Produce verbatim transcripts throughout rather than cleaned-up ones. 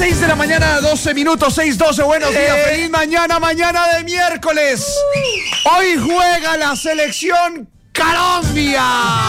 seis de la mañana, doce minutos, seis doce, buenos días, eh. feliz mañana, mañana de miércoles. Hoy juega la selección Colombia.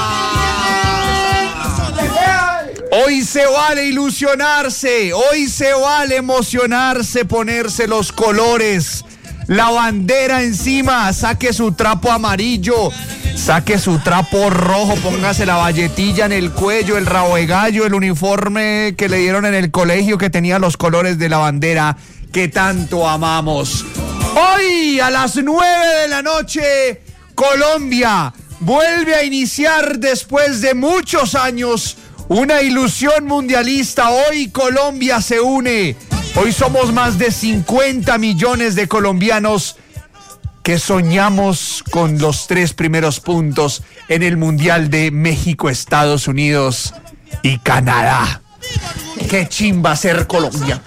Hoy se vale ilusionarse, hoy se vale emocionarse, ponerse los colores, la bandera encima, saque su trapo amarillo, saque su trapo rojo, póngase la valletilla en el cuello, el rabo de gallo, el uniforme que le dieron en el colegio que tenía los colores de la bandera que tanto amamos. Hoy a las nueve de la noche, Colombia vuelve a iniciar después de muchos años una ilusión mundialista. Hoy Colombia se une. Hoy somos más de cincuenta millones de colombianos que soñamos con los tres primeros puntos en el Mundial de México, Estados Unidos y Canadá. ¡Qué chimba ser Colombia!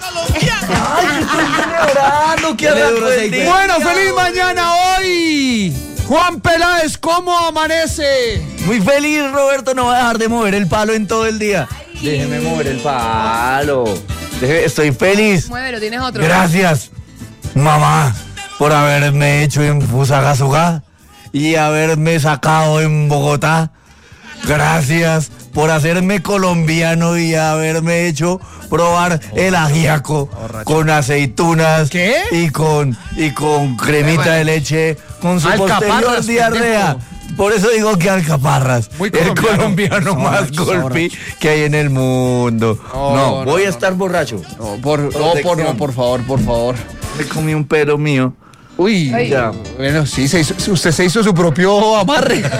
Bueno, feliz mañana hoy. Juan Peláez, ¿cómo amanece? Muy feliz, Roberto, no va a dejar de mover el palo en todo el día. Déjeme mover el palo. Déjeme, estoy feliz. Muévelo, tienes otro. Gracias, mamá, por haberme hecho en Fusagasugá y haberme sacado en Bogotá. Gracias por hacerme colombiano y haberme hecho probar el ajiaco con aceitunas. ¿Qué? y con y con cremita de leche con su posterior diarrea. Por eso digo que alcaparras. Muy el colombiano, colombiano más golpe que hay en el mundo. No, no, no voy no, a estar no. borracho. No, por, no, por, no, por favor, por favor. Me comí un pelo mío. Uy, Ay. ya. Bueno, sí, se hizo, usted se hizo su propio amarre. ¡Me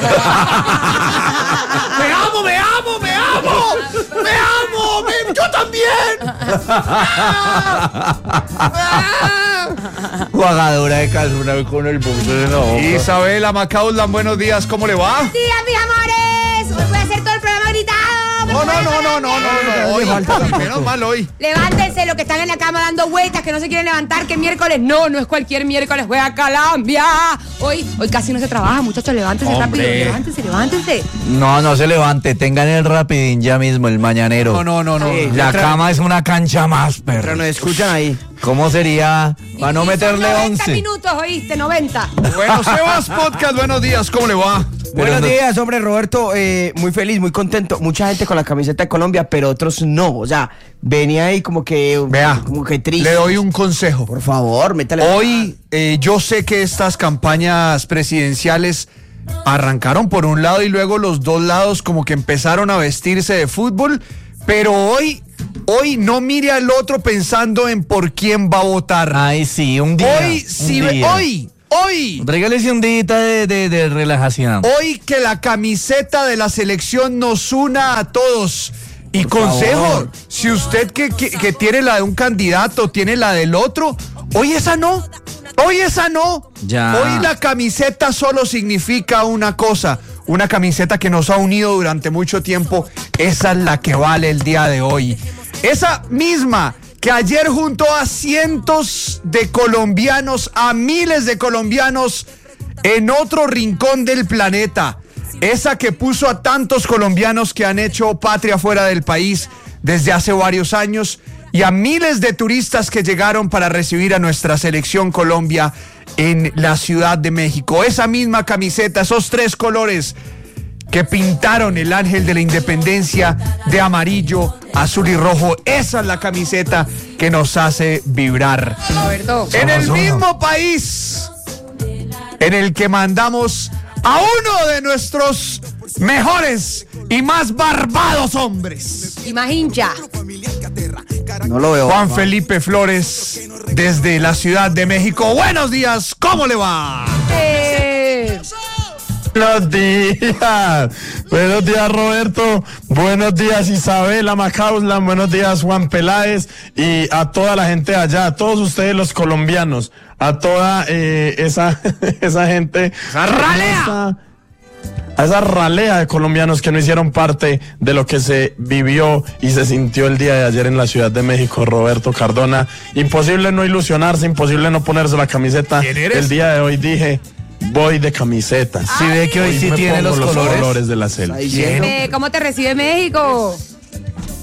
amo, me amo, me amo! ¡Me amo! Me, ¡Yo también! Jugadora de calzona con el bolso de la boca. Isabela Macaulay, buenos días, ¿cómo le va? Buenos días, mis amores. Hoy voy a hacer todo el programa gritado. No, no, no, no, no, no, no, hoy, menos mal hoy. Levántense los que están en la cama dando vueltas, que no se quieren levantar, que miércoles. No, no es cualquier miércoles, juega Colombia. Hoy, hoy casi no se trabaja, muchachos, levántense rápido, levántense, levántense. No, no se levante, tengan el rapidín ya mismo, el mañanero. No, no, no, no. Sí, la tra- cama es una cancha más, perro. Pero nos escuchan ahí. ¿Cómo sería para no meterle noventa once? minutos, oíste, noventa. Bueno, Sebas Podcast, buenos días, ¿cómo le va? Buenos no... días, hombre, Roberto, eh, muy feliz, muy contento. Mucha gente con la camiseta de Colombia, pero otros no. O sea, venía ahí como que, Vea, como que triste. Le doy un consejo. Por favor, métale. Hoy, eh, yo sé que estas campañas presidenciales arrancaron por un lado y luego los dos lados como que empezaron a vestirse de fútbol, pero hoy... Hoy no mire al otro pensando en por quién va a votar. Ay, sí, un día. Hoy, un sí, día. hoy, hoy. Regálese un día de, de, de relajación. Hoy que la camiseta de la selección nos una a todos. Y por consejo, favor. Si usted que, que, que tiene la de un candidato, tiene la del otro, hoy esa no. Hoy esa no. Ya. Hoy la camiseta solo significa una cosa. Una camiseta que nos ha unido durante mucho tiempo. Esa es la que vale el día de hoy. Esa misma que ayer juntó a cientos de colombianos, a miles de colombianos en otro rincón del planeta. Esa que puso a tantos colombianos que han hecho patria fuera del país desde hace varios años y a miles de turistas que llegaron para recibir a nuestra selección Colombia en la Ciudad de México. Esa misma camiseta, esos tres colores que pintaron el ángel de la independencia de amarillo, azul y rojo. Esa es la camiseta que nos hace vibrar. Roberto. En el mismo país en el que mandamos a uno de nuestros mejores y más barbados hombres. Y más hincha. No lo veo. Juan Felipe Flores, desde la Ciudad de México. Buenos días, ¿cómo le va? Eh... Buenos días, buenos días Roberto, buenos días Isabela Macaulay, buenos días Juan Peláez y a toda la gente allá, a todos ustedes los colombianos, a toda eh, esa, esa gente, ¡esa ralea! Esa, a esa ralea de colombianos que no hicieron parte de lo que se vivió y se sintió el día de ayer en la Ciudad de México, Roberto Cardona. Imposible no ilusionarse, imposible no ponerse la camiseta. ¿Quién eres? El día de hoy dije... Voy de camiseta. Si ve que hoy, hoy sí tiene los, los colores. colores de la selva. Eh, ¿Cómo te recibe México?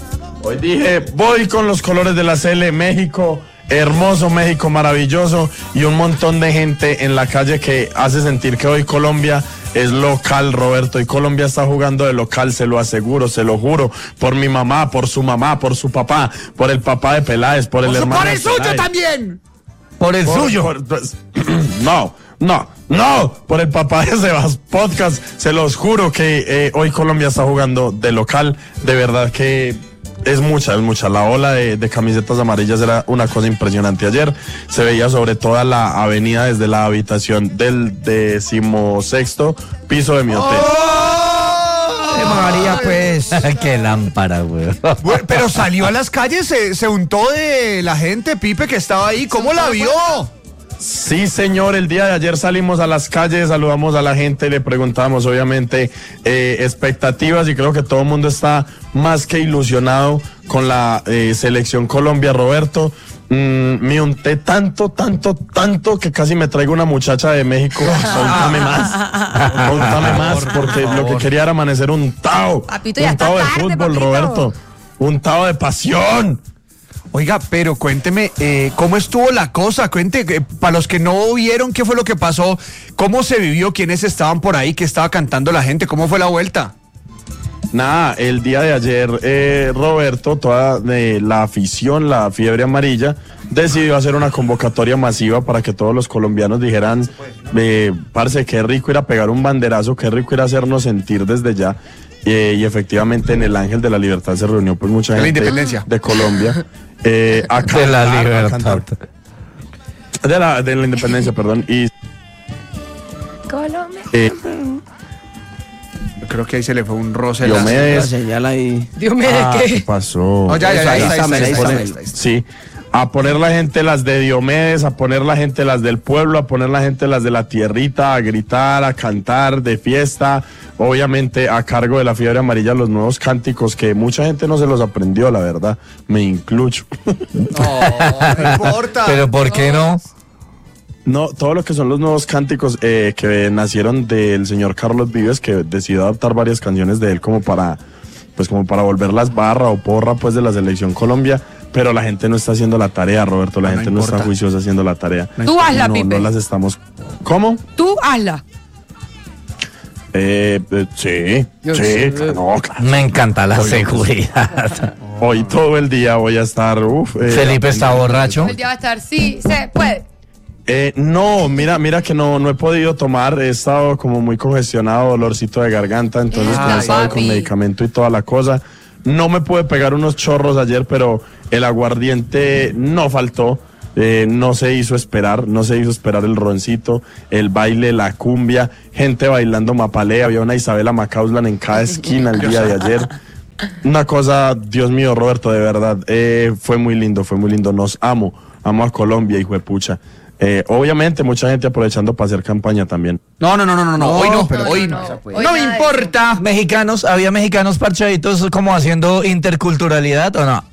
Hoy dije, voy con los colores de la C L, México, hermoso, México maravilloso, y un montón de gente en la calle que hace sentir que hoy Colombia es local, Roberto, y Colombia está jugando de local, se lo aseguro, se lo juro, por mi mamá, por su mamá, por su papá, por el papá de Peláez, por el Por, hermano por el de suyo Peláez. también. Por el Por- suyo. por- pues, no, no, no, por el papá de Sebas Podcast, se los juro que eh, hoy Colombia está jugando de local, de verdad que es mucha, es mucha. La ola de, de camisetas amarillas era una cosa impresionante. Ayer se veía sobre toda la avenida desde la habitación del decimosexto piso de mi hotel. Eh, María, pues. Qué lámpara, güey. Bueno, pero salió a las calles, se, se untó de la gente, Pipe, que estaba ahí. ¿Cómo la vio? Sí, señor, el día de ayer salimos a las calles, saludamos a la gente, le preguntamos obviamente eh, expectativas y creo que todo el mundo está más que ilusionado con la eh, selección Colombia, Roberto. Mm, me unté tanto, tanto, tanto que casi me traigo una muchacha de México. Contame más, contame más, porque lo que quería era amanecer untado, Papito, ya untado de está tarde, fútbol, papito. Roberto, untado de pasión. Oiga, pero cuénteme, eh, ¿cómo estuvo la cosa? Cuente, eh, para los que no vieron qué fue lo que pasó, ¿cómo se vivió? ¿Quiénes estaban por ahí? ¿Qué estaba cantando la gente? ¿Cómo fue la vuelta? Nada, el día de ayer, eh, Roberto, toda eh, la afición, la fiebre amarilla, decidió hacer una convocatoria masiva para que todos los colombianos dijeran, eh, parce, qué rico ir a pegar un banderazo, qué rico ir a hacernos sentir desde ya. Eh, y efectivamente en el Ángel de la Libertad se reunió pues mucha De la gente Independencia. de Colombia. eh, a De la cantar, a libertad. cantar. De la, de la Independencia, perdón. Y Colombia. eh, Yo creo que ahí se le fue un roce. a la- La Diomedes. señal ahí. Dios mío, Ah, ¿de ¿qué qué? pasó? No, ya, ya, ya, ahí está, ahí está, ahí está, Pone- ahí está, ahí está. Sí, a poner la gente las de Diomedes, a poner la gente las del pueblo, a poner la gente las de la tierrita, a gritar, a cantar de fiesta, obviamente a cargo de la fiebre amarilla los nuevos cánticos que mucha gente no se los aprendió, la verdad, me incluyo. No, no importa. Pero ¿por qué no? No, todo lo que son los nuevos cánticos eh, que nacieron del señor Carlos Vives, que decidió adaptar varias canciones de él como para, pues como para volverlas barra o porra pues de la selección Colombia, pero la gente no está haciendo la tarea, Roberto, la No, no gente no está importa. juiciosa haciendo la tarea. Tú hazla, no, Pipe. no las estamos. ¿Cómo? Tú hazla. Eh, eh, sí, sí, claro, no, claro. Me encanta la seguridad. Hoy todo el día voy a estar, uf, eh, Felipe está borracho. El día va a estar, sí, se puede. Eh, no, mira, mira que no, no he podido tomar, he estado como muy congestionado, dolorcito de garganta, entonces Ah, como he estado papi. con medicamento y toda la cosa. No me pude pegar unos chorros ayer, pero el aguardiente no faltó. Eh, no se hizo esperar, no se hizo esperar el roncito, el baile, la cumbia, gente bailando mapalé, había una Isabela Macauslan en cada esquina el día de ayer. Una cosa, Dios mío, Roberto, de verdad, eh, fue muy lindo, fue muy lindo. Nos amo, amo a Colombia, hijo de pucha. Eh, obviamente, mucha gente aprovechando para hacer campaña también. No, no, no, no, no, no, hoy no, pero no, hoy no, no. no. No, Hoy me nada de importa. Mexicanos, ¿había mexicanos parchaditos como haciendo interculturalidad o no?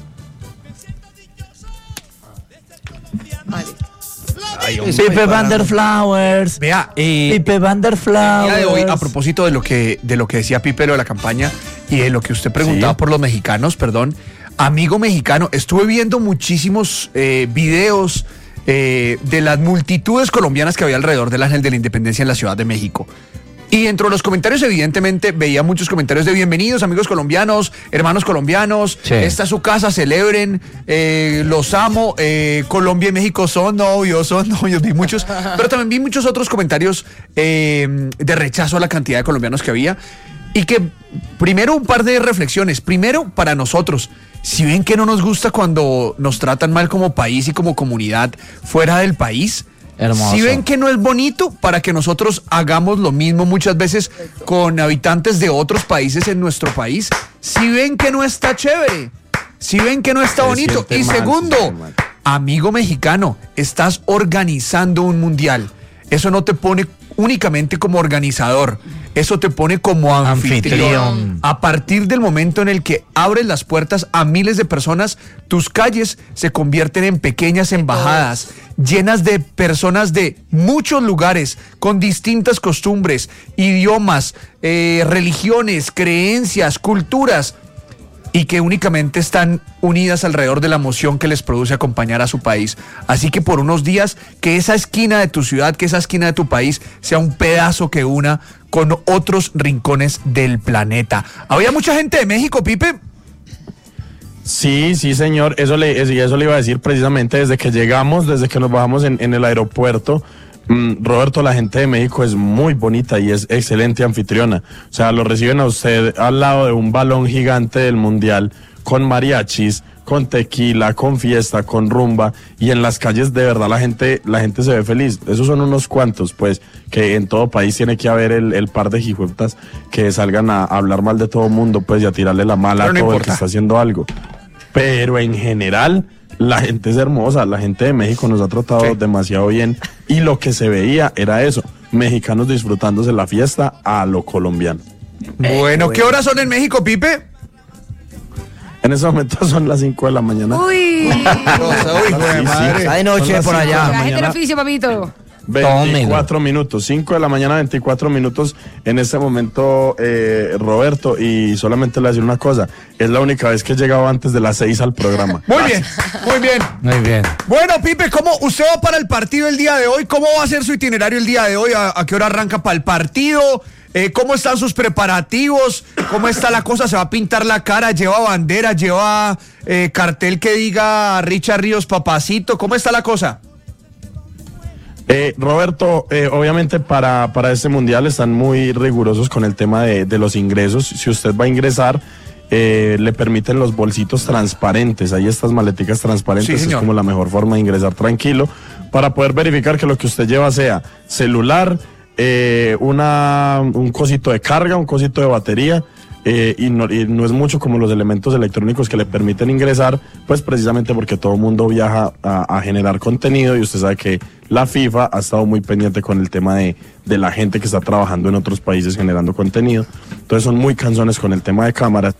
Vale. Pipe Van der Flowers. Vea, eh, Pipe Van der el Flowers. día de hoy, a propósito de lo que de lo que decía Pipe, lo de la campaña y de lo que usted preguntaba Sí. por los mexicanos, perdón, amigo mexicano, estuve viendo muchísimos eh, videos eh, de las multitudes colombianas que había alrededor del Ángel de la Independencia en la Ciudad de México. Y dentro de los comentarios, evidentemente, veía muchos comentarios de bienvenidos, amigos colombianos, hermanos colombianos, Sí. esta es su casa, celebren, eh, los amo, eh, Colombia y México son novios, son novios, vi muchos, pero también vi muchos otros comentarios eh, de rechazo a la cantidad de colombianos que había. Y que, primero, un par de reflexiones. Primero, para nosotros, si ven que no nos gusta cuando nos tratan mal como país y como comunidad fuera del país, Hermoso. si ven que no es bonito, para que nosotros hagamos lo mismo muchas veces con habitantes de otros países en nuestro país, si ven que no está chévere, si ven que no está Se bonito. siente Y mal, se segundo, siente mal. amigo mexicano, estás organizando un mundial. Eso no te pone únicamente como organizador, eso te pone como anfitrión. Anfitrión. A partir del momento en el que abres las puertas a miles de personas, tus calles se convierten en pequeñas embajadas, llenas de personas de muchos lugares, con distintas costumbres, idiomas, eh, religiones, creencias, culturas. y que únicamente están unidas alrededor de la emoción que les produce acompañar a su país. Así que por unos días, que esa esquina de tu ciudad, que esa esquina de tu país sea un pedazo que una con otros rincones del planeta. ¿Había mucha gente de México, Pipe? Sí, sí, señor. Eso le, eso, eso le iba a decir precisamente desde que llegamos, desde que nos bajamos en, en el aeropuerto. Mm, Roberto, la gente de México es muy bonita y es excelente anfitriona. O sea, lo reciben a usted al lado de un balón gigante del mundial, con mariachis, con tequila, con fiesta, con rumba, y en las calles de verdad la gente, la gente se ve feliz. Esos son unos cuantos, pues, que en todo país tiene que haber el, el par de hijueputas que salgan a, a hablar mal de todo mundo, pues, y a tirarle la mala Pero a no todo el importa. que está haciendo algo. Pero en general, la gente es hermosa, la gente de México nos ha tratado Sí. demasiado bien, y lo que se veía era eso, mexicanos disfrutándose la fiesta a lo colombiano. Bueno, ¿qué horas son en México, Pipe? En ese momento son las cinco de la mañana. Uy. Uy, joder, madre. Está de noche Son las por cinco de allá. la La gente del mañana. oficio, papito. veinticuatro minutos, cinco de la mañana, veinticuatro minutos en este momento, eh, Roberto, y solamente le voy a decir una cosa, es la única vez que he llegado antes de las seis al programa. Muy bien, muy bien. Muy bien. Bueno, Pipe, ¿cómo usted va para el partido el día de hoy? ¿Cómo va a ser su itinerario el día de hoy? ¿A, a qué hora arranca para el partido? Eh, ¿Cómo están sus preparativos? ¿Cómo está la cosa? ¿Se va a pintar la cara? ¿Lleva bandera? ¿Lleva eh, cartel que diga Richard Ríos Papacito? ¿Cómo está la cosa? Eh, Roberto, eh, obviamente para, para este mundial están muy rigurosos con el tema de, de los ingresos. Si usted va a ingresar, eh, le permiten los bolsitos transparentes. Hay estas maleticas transparentes, Sí, es señor. como la mejor forma de ingresar tranquilo, para poder verificar que lo que usted lleva sea celular, eh, una, un cosito de carga, un cosito de batería, eh, y, no, y no es mucho como los elementos electrónicos que le permiten ingresar, pues precisamente porque todo el mundo viaja a, a generar contenido, y usted sabe que la FIFA ha estado muy pendiente con el tema de, de la gente que está trabajando en otros países generando contenido. Entonces son muy cansones con el tema de cámaras.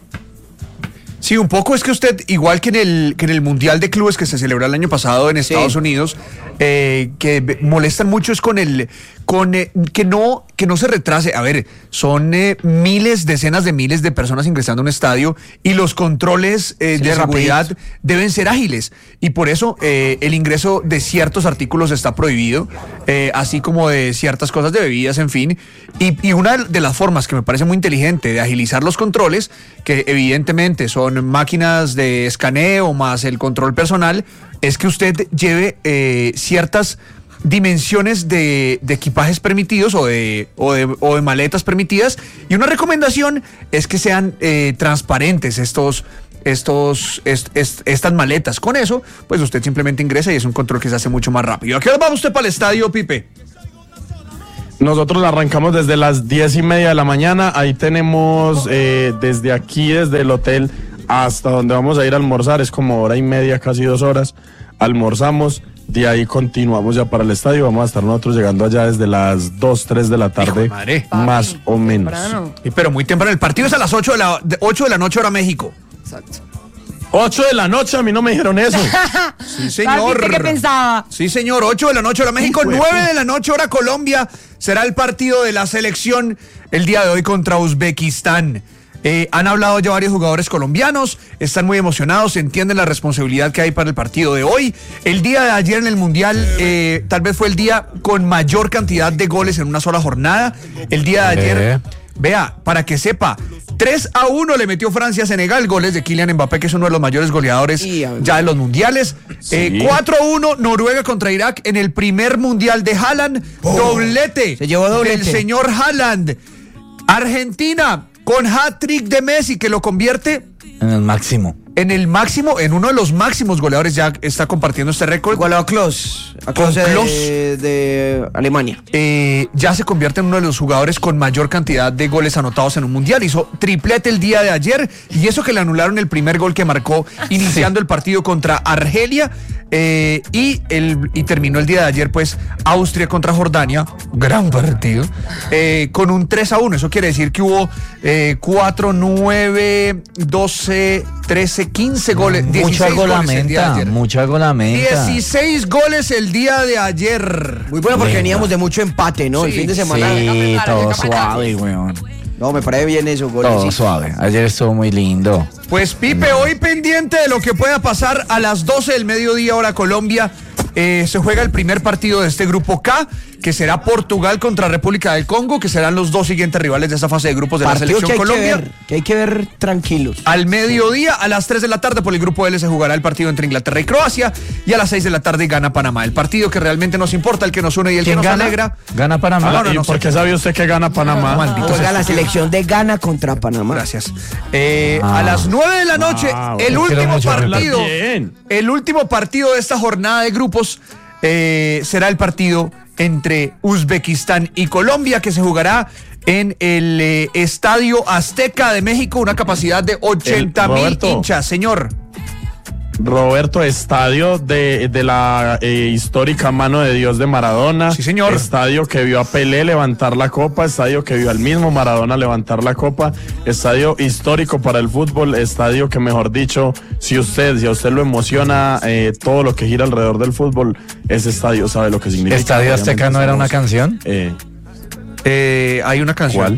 Sí, un poco es que usted, igual que en el, que en el Mundial de Clubes que se celebró el año pasado en Estados Sí. Unidos, eh, que be- molestan mucho es con el, con eh, que no, que no se retrase. A ver, son eh, miles, decenas de miles de personas ingresando a un estadio, y los controles eh, Sí, de seguridad rapidito. deben ser ágiles, y por eso eh, el ingreso de ciertos artículos está prohibido, eh, así como de ciertas cosas de bebidas, en fin. Y, y una de las formas que me parece muy inteligente de agilizar los controles, que evidentemente son máquinas de escaneo más el control personal, es que usted lleve eh, ciertas dimensiones de, de equipajes permitidos o de, o, de, o de maletas permitidas, y una recomendación es que sean eh, transparentes estos estos est, est, estas maletas. Con eso, pues usted simplemente ingresa y es un control que se hace mucho más rápido. ¿A qué hora va usted para el estadio, Pipe? Nosotros la arrancamos desde las diez y media de la mañana. Ahí tenemos eh, desde aquí, desde el hotel hasta donde vamos a ir a almorzar, es como hora y media, casi dos horas. Almorzamos, de ahí continuamos ya para el estadio. Vamos a estar nosotros llegando allá desde las dos, tres de la Hijo de tarde, madre. más o menos. Temprano. Sí, pero muy temprano. El partido es a las ocho de la, de ocho de la noche hora México. Exacto. ocho de la noche, a mí no me dijeron eso. Sí, señor. ¿Usted qué pensaba? Sí, señor. ocho de la noche hora México, Hijo de nueve de la noche hora Colombia. Será el partido de la selección el día de hoy contra Uzbekistán. Eh, han hablado ya varios jugadores colombianos, están muy emocionados, entienden la responsabilidad que hay para el partido de hoy. El día de ayer en el Mundial eh, tal vez fue el día con mayor cantidad de goles en una sola jornada. El día de ayer, Eh. vea, para que sepa, tres a uno le metió Francia a Senegal, goles de Kylian Mbappé, que es uno de los mayores goleadores Sí, a ver. ya de los mundiales. Eh, cuatro a uno Noruega contra Irak en el primer mundial de Haaland. Doblete. Se llevó doblete. Del señor Haaland. Argentina con hat-trick de Messi, que lo convierte En el máximo. en el máximo, en uno de los máximos goleadores. Ya está compartiendo este récord. Igual a Klose. A Con Klose Klose. de, de Alemania. Eh, ya se convierte en uno de los jugadores con mayor cantidad de goles anotados en un mundial. Hizo triplete el día de ayer, y eso que le anularon el primer gol que marcó iniciando el partido contra Argelia. Eh, y, el, y terminó el día de ayer, pues, Austria contra Jordania, gran partido, eh, con un tres a uno. Eso quiere decir que hubo eh, cuatro, nueve, doce, trece, quince goles. Mucha dieciséis goles el día de golamenta, ayer. mucha golamenta. dieciséis goles el día de ayer. Muy bueno porque Venga. veníamos de mucho empate, ¿no? El Sí, fin de semana. Sí, Venga, todo venga, venga. suave, weón. No, me parece bien eso, Todo goles. suave. Ayer estuvo muy lindo. Pues Pipe, hoy pendiente de lo que pueda pasar a las doce del mediodía hora Colombia, eh, se juega el primer partido de este grupo K, que será Portugal contra República del Congo, que serán los dos siguientes rivales de esa fase de grupos de Partido la que selección hay que Colombia. ver, que hay que ver tranquilos. Al mediodía, a las tres de la tarde, por el grupo L se jugará el partido entre Inglaterra y Croacia, y a las seis de la tarde gana Panamá. El partido que realmente nos importa, el que nos une y el que ¿Quién nos gana? alegra. Gana Panamá. Ah, no, no, ¿Y no por sé. qué sabe usted que gana Panamá? Maldito Juega sea. la selección de Ghana contra Panamá. Gracias. Eh, Ah. A las nueve de la noche, Ah, el quiero último mucho hablar partido, bien. el último partido de esta jornada de grupos eh, será el partido entre Uzbekistán y Colombia, que se jugará en el eh, Estadio Azteca de México, una capacidad de ochenta mil Roberto. hinchas, señor. Roberto, estadio de, de la eh, histórica mano de Dios de Maradona. Sí, señor. Estadio que vio a Pelé levantar la copa, estadio que vio al mismo Maradona levantar la copa, estadio histórico para el fútbol, estadio que, mejor dicho, si usted, si a usted lo emociona eh, todo lo que gira alrededor del fútbol, ese estadio sabe lo que significa. ¿Estadio Azteca no era una canción? Eh, Eh, hay una canción. ¿Cuál?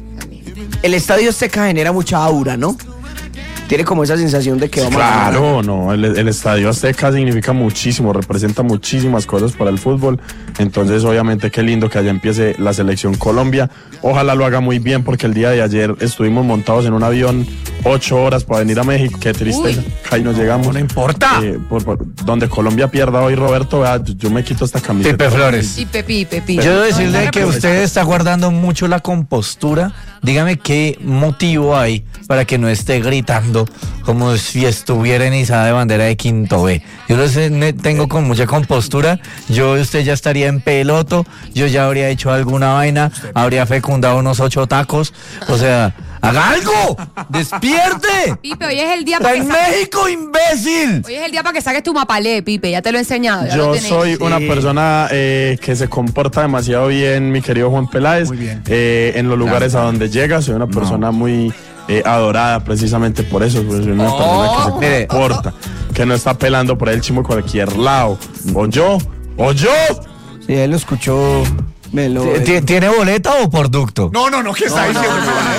El Estadio Azteca genera mucha aura, ¿no? Tiene como esa sensación de que vamos a ganar. Claro, no, el, el Estadio Azteca significa muchísimo, representa muchísimas cosas para el fútbol, entonces obviamente qué lindo que allá empiece la selección Colombia, ojalá lo haga muy bien porque el día de ayer estuvimos montados en un avión ocho horas para venir a México, qué tristeza, Uy. ahí nos llegamos. No importa. Eh, por, por- donde Colombia pierda hoy, Roberto, vea, yo, yo me quito esta camiseta. Pipe Flores. Pipe, pipe, pipe. Yo debo decirle No, que no, usted está guardando mucho la compostura. Dígame qué motivo hay para que no esté gritando como si estuviera en izada de bandera de Quinto B. Yo lo sé, ne- tengo con mucha compostura. Yo, usted ya estaría en peloto. Yo ya habría hecho alguna vaina. Habría fecundado unos ocho tacos. O sea, ¡haga algo! ¡Despierte! Pipe, hoy es el día ¡Está para que en saques, México, imbécil! hoy es el día para que saques tu mapalé, Pipe. Ya te lo he enseñado. ya lo Yo tenéis. soy una persona eh, que se comporta demasiado bien, mi querido Juan Peláez. Muy bien. Eh, en los lugares a donde llega, soy una persona muy eh, adorada precisamente por eso. Pues, soy una persona que se mire. comporta, que no está pelando por el chimo cualquier lado. O yo, o yo. Sí, él lo escuchó. Me lo, ¿Ti- ¿Tiene boleta o por ducto? No, no, no, ¿qué está diciendo?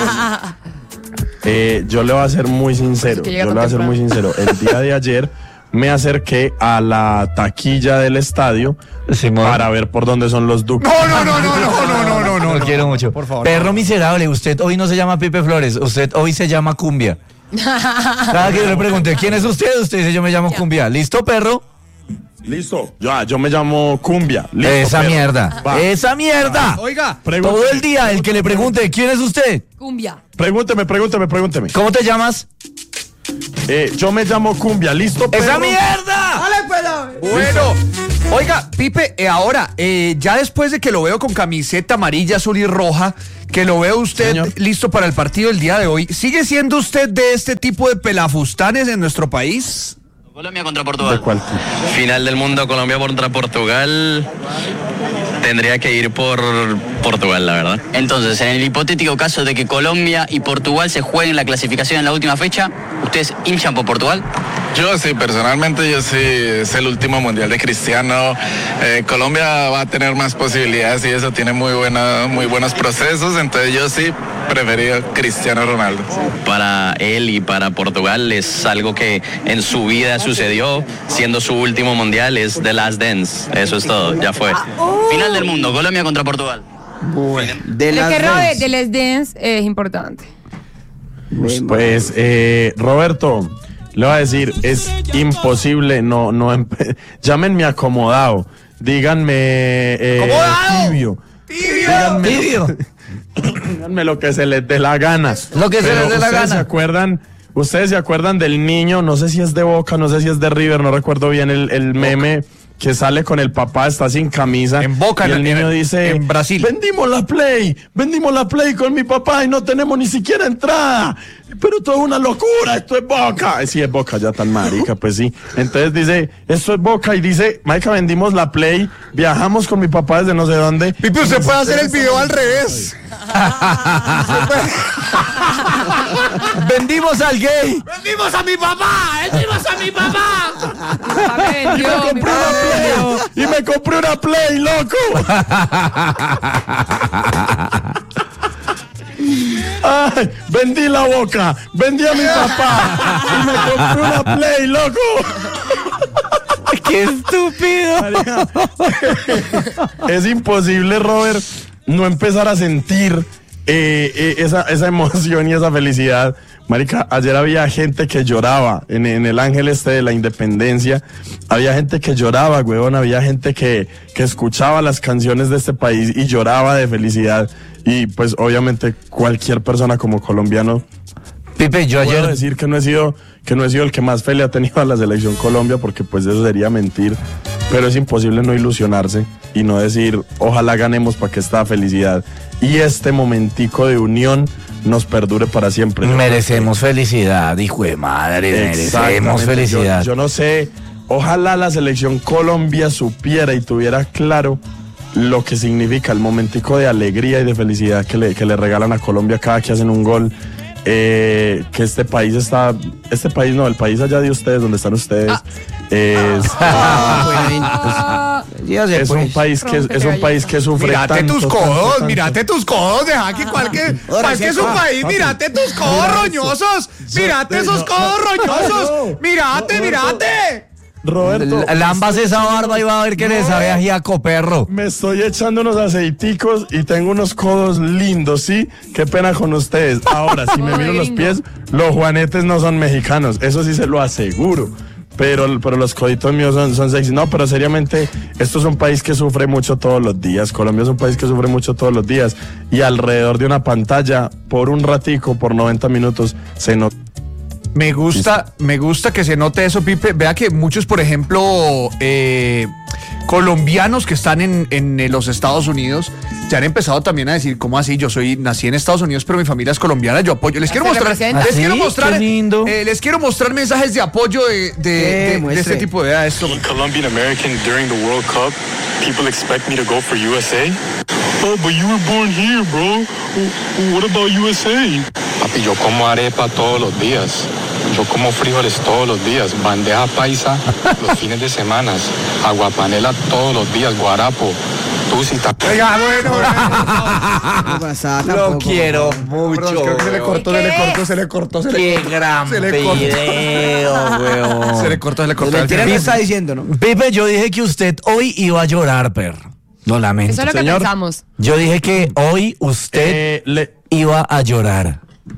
Eh, yo le voy a ser muy sincero. Que llega Yo le tan voy a ser temprano. muy sincero. El día de ayer me acerqué a la taquilla del estadio Simón. para ver por dónde son los ductos. No, no, no, no, no, no, no, no, no. Lo quiero mucho. Por favor. Perro miserable, usted hoy no se llama Pipe Flores, usted hoy se llama Cumbia. Cada que yo le pregunté, ¿quién es usted? Usted dice, yo me llamo Cumbia. ¿Listo, perro? Listo. Ya, yo me llamo Cumbia. Listo, Esa perro. mierda. Va. Esa mierda. Oiga, Pregúnteme. Todo el día el que le pregunte, ¿quién es usted? Cumbia. Pregúnteme, pregúnteme, pregúnteme. ¿Cómo te llamas? Eh, yo me llamo Cumbia, ¿listo, ¡Esa perro? mierda! bueno. Oiga, Pipe, eh, ahora, eh, ya después de que lo veo con camiseta amarilla, azul y roja, que lo veo usted Señor. listo para el partido del día de hoy, ¿sigue siendo usted de este tipo de pelafustanes en nuestro país? Colombia contra ¿De Portugal. cuál? Final del mundo, Colombia contra Portugal. Tendría que ir por Portugal, la verdad. Entonces, en el hipotético caso de que Colombia y Portugal se jueguen la clasificación en la última fecha, ¿ustedes hinchan por Portugal? Yo sí, personalmente yo sí, es el último mundial de Cristiano. Eh, Colombia va a tener más posibilidades y eso tiene muy, buena, muy buenos procesos, entonces yo sí prefería Cristiano Ronaldo. Para él y para Portugal es algo que en su vida sucedió, siendo su último mundial, es The Last Dance. Eso es todo, ya fue. Final del mundo, Colombia contra Portugal. de El las que dos. de, de Les Dance es importante. Pues, eh, Roberto, le voy a decir, es imposible, no, no, empe- llámenme acomodado, díganme eh, ¿Acomodado? tibio, díganme, Tibio. díganme lo que se les dé la gana. Lo que se Pero les dé la ustedes gana. se acuerdan, ustedes se acuerdan del niño, no sé si es de Boca, no sé si es de River, no recuerdo bien el, el meme que sale con el papá, está sin camisa. En Boca, y el en- niño en- dice, en Brasil. vendimos la Play, vendimos la Play con mi papá y no tenemos ni siquiera entrada. Pero esto es una locura, esto es Boca. Eh, Sí, es Boca, ya tan marica, pues sí. Entonces dice, esto es Boca y dice, marica, vendimos la Play, viajamos con mi papá desde no sé dónde. Pipe, usted puede hacer el video al revés. Vendimos al gay. ¡Vendimos a mi papá! ¡Vendimos a mi papá! A ver, Y me yo, mi compré una papá. Play, y me compré una Play, loco. Ay, vendí la Boca, vendí a mi papá y me compré una Play, loco. ¡Qué estúpido! Marica, es imposible, Robert, no empezar a sentir eh, eh, esa, esa emoción y esa felicidad. Marica, ayer había gente que lloraba en, en el Ángel este de la Independencia. Había gente que lloraba, huevón. Había gente que, que escuchaba las canciones de este país y lloraba de felicidad. Y pues obviamente cualquier persona como colombiano, Pipe, yo puedo ayer... decir que no he sido que no he sido el que más fe le ha tenido a la selección Colombia, porque pues eso sería mentir. Pero es imposible no ilusionarse y no decir ojalá ganemos para que esta felicidad y este momentico de unión nos perdure para siempre. Merecemos felicidad, hijo de madre, merecemos Exactamente. felicidad. Yo, yo no sé, ojalá la selección Colombia supiera y tuviera claro lo que significa el momentico de alegría y de felicidad que le, que le regalan a Colombia cada que hacen un gol. Eh, que este país está, este país no, el país allá de ustedes, donde están ustedes, Ah. es, Ah, bueno, es, es un país que es un país que sufre Mírate tanto, tus tanto, codos, tanto. mírate tus codos, deja que cualquier, Ahora que es sí, un ah, país, papi. mírate tus codos Mira roñosos, mírate no, esos no, codos no, roñosos, no, mírate, no, mírate. Roberto, Lambas esa barba y va a ver que le No. sabe a giaco, perro. me estoy echando unos aceiticos y tengo unos codos lindos, ¿sí? Qué pena con ustedes. Ahora, si me Ay, miro los lindo. pies, los juanetes no son mexicanos, eso sí se lo aseguro. Pero, pero los coditos míos son, son sexy. No, pero seriamente, esto es un país que sufre mucho todos los días. Colombia es un país que sufre mucho todos los días. Y alrededor de una pantalla, por un ratico, por noventa minutos, se nota. Me gusta, me gusta que se note eso, Pipe. Vea que muchos, por ejemplo, eh, colombianos que están en, en los Estados Unidos ya han empezado también a decir, ¿cómo así? Yo soy, nací en Estados Unidos, pero mi familia es colombiana, yo apoyo. Les quiero Se mostrar, representa. les ¿Ah, quiero sí? mostrar, Qué lindo. eh, les quiero mostrar mensajes de apoyo de, de, de- de muestre. este tipo de esto. Colombian American during the World Cup, people expect me to go for U S A. Oh, but you were born here, bro. What about U S A? Papi, yo como arepa todos los días. Yo como frijoles todos los días. Bandeja paisa los fines de semana. Aguapanela todos los días. Guarapo. Tucita. Oiga, bueno, no pasa Lo tampoco. quiero Perdón, mucho. creo que se le weón. cortó, se le cortó, se le cortó, se le Qué cortó. gran se le cortó. video, weón. Se le cortó, se le Pues cortó. mentira no está diciendo, ¿no? Pipe, yo dije que usted hoy iba a llorar, perro. Lo lamento. Eso es lo que Señor. pensamos. Yo dije que hoy usted Eh, le- iba a llorar.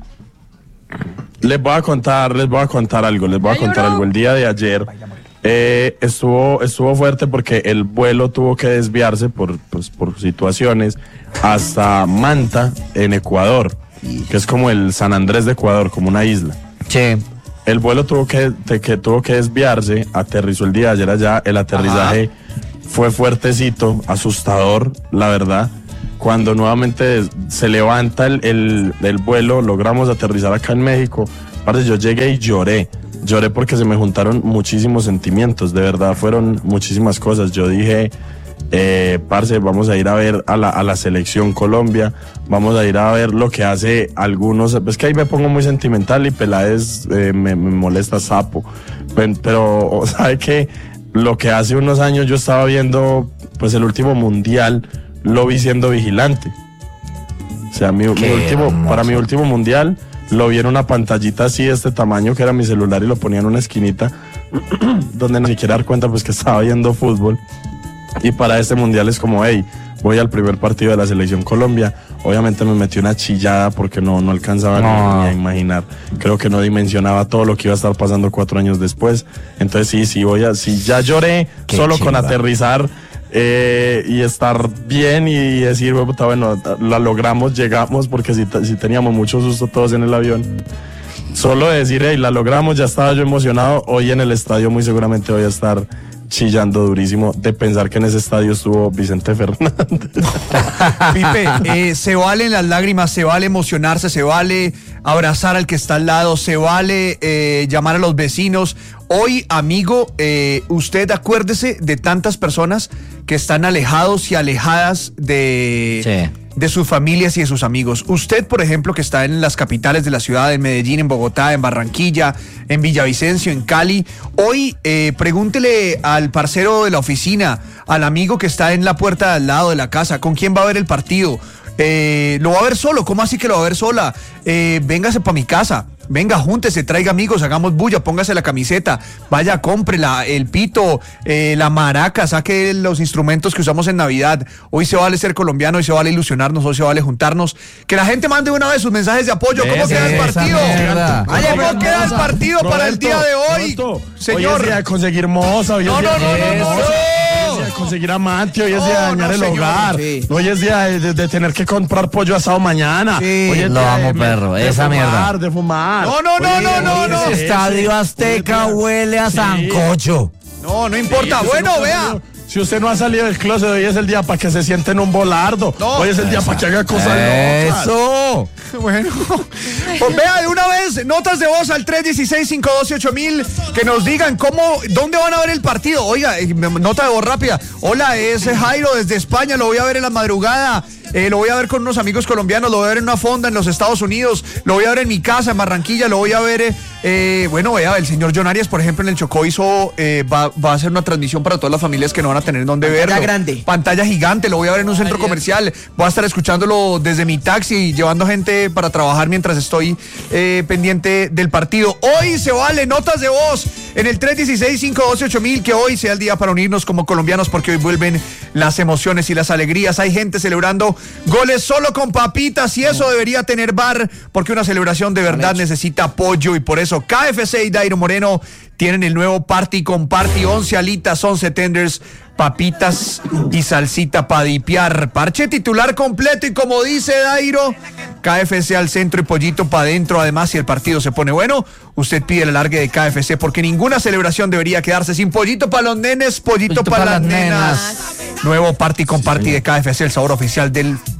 Les voy a contar, les voy a contar algo, les voy a Ya contar lloró. algo. El día de ayer eh, estuvo, estuvo fuerte porque el vuelo tuvo que desviarse por, pues, por situaciones hasta Manta, en Ecuador, que es como el San Andrés de Ecuador, como una isla. Che. El vuelo tuvo que, te- que tuvo que desviarse, aterrizó el día de ayer allá, el aterrizaje fue fuertecito, asustador, la verdad. Cuando nuevamente se levanta el, el, el vuelo, logramos aterrizar acá en México. Parce, yo llegué y lloré. Lloré porque se me juntaron muchísimos sentimientos, de verdad, fueron muchísimas cosas. Yo dije, eh, parce, vamos a ir a ver a la, a la selección Colombia, vamos a ir a ver lo que hace algunos. Es que ahí me pongo muy sentimental y Peláez eh, me, me molesta sapo. Pen- Pero, ¿sabe qué? Lo que hace unos años yo estaba viendo, pues el último mundial, lo vi siendo vigilante. O sea, mi, mi Qué último, hermoso. para mi último mundial, lo vi en una pantallita así de este tamaño que era mi celular y lo ponía en una esquinita donde ni siquiera dar cuenta pues que estaba viendo fútbol. Y para este mundial es como, hey, voy al primer partido de la selección Colombia. Obviamente me metí una chillada porque no, no alcanzaba ni- No. ni a imaginar. Creo que no dimensionaba todo lo que iba a estar pasando cuatro años después. Entonces sí, sí voy a, sí ya lloré Qué solo con chimba. aterrizar eh, y estar bien y decir, "Bueno, puta, bueno, la logramos, llegamos", porque si, si teníamos mucho susto todos en el avión. Solo decir, hey, la logramos, ya estaba yo emocionado. Hoy en el estadio muy seguramente voy a estar chillando durísimo de pensar que en ese estadio estuvo Vicente Fernández. Pipe, eh, se valen las lágrimas, se vale emocionarse, se vale abrazar al que está al lado, se vale eh, llamar a los vecinos. Hoy, amigo, eh, usted acuérdese de tantas personas que están alejados y alejadas de, Sí. de sus familias y de sus amigos. Usted, por ejemplo, que está en las capitales de la ciudad, en Medellín, en Bogotá, en Barranquilla, en Villavicencio, en Cali, hoy eh, pregúntele al parcero de la oficina, al amigo que está en la puerta de al lado de la casa, con quién va a ver el partido. Eh, lo va a ver solo. ¿Cómo así que lo va a ver sola? Eh, véngase para mi casa. Venga, júntese, traiga amigos, hagamos bulla, póngase la camiseta, vaya, cómprela, el pito, eh, la maraca, saque los instrumentos que usamos en Navidad. Hoy se vale ser colombiano, hoy se vale ilusionarnos, hoy se vale juntarnos. Que la gente mande una vez sus mensajes de apoyo. ¿Cómo Esa, queda el partido? Oye, ¿Cómo queda el partido Roberto, para el día de hoy? Roberto, Señor. Hoy es día de conseguir moza, hoy No, es día no, no, de no, conseguir no, moza, no. hoy es día de conseguir amante, hoy es día de No, dañar no, el señor, hogar, sí. hoy es día de, de- de tener que comprar pollo asado mañana. Sí. Hoy es Lo día amo, de- perro, de esa fumar, mierda. de fumar. No, no, no, Hoy- no, no, hoy no. es- Ese Estadio Azteca hoy es día- huele a Sí. sancocho. No, no importa. Sí, Bueno, usted no vea. salió- Si usted no ha salido del closet, hoy es el día para que se siente en un volardo. No. Hoy es el día para que haga cosas locas. Eso. Bueno, pues vea de una vez, notas de voz al tres uno seis, cinco uno ocho mil, que nos digan cómo, dónde van a ver el partido. Oiga, eh, nota de voz rápida. Hola, es Jairo desde España, lo voy a ver en la madrugada. Eh, lo voy a ver con unos amigos colombianos, lo voy a ver en una fonda en los Estados Unidos, lo voy a ver en mi casa en Barranquilla, lo voy a ver, eh, eh, bueno, vea, el señor John Arias, por ejemplo, en el Chocó hizo, eh, va, va a hacer una transmisión para todas las familias que no van a tener dónde Pantalla verlo. grande. Pantalla gigante, lo voy a ver en un centro comercial, voy a estar escuchándolo desde mi taxi, llevando gente para trabajar mientras estoy eh, pendiente del partido. Hoy se vale notas de voz en el tres uno seis, cinco uno ocho mil, que hoy sea el día para unirnos como colombianos, porque hoy vuelven las emociones y las alegrías. Hay gente celebrando goles solo con papitas y eso debería tener bar, porque una celebración de verdad necesita apoyo, y por eso K F C y Dairo Moreno tienen el nuevo Party con Party, once alitas, once tenders, papitas y salsita para dipiar. Parche titular completo, y como dice Dairo, K F C al centro y pollito para adentro. Además, si el partido se pone bueno, usted pide el alargue de K F C, porque ninguna celebración debería quedarse sin pollito para los nenes, pollito, Pollito para pa' las las nenas. nenas. Nuevo Party con Party de K F C, el sabor oficial del